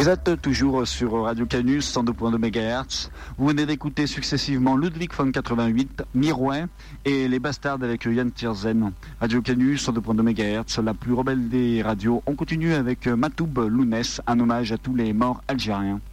Vous êtes toujours sur Radio Canus 102.2 MHz. Vous venez d'écouter successivement Ludwig von 88, Mirouin et Les Bastards avec Yann Tiersen. Radio Canus 102.2 MHz, la plus rebelle des radios. On continue avec Matoub Lounès, un hommage à tous les morts algériens.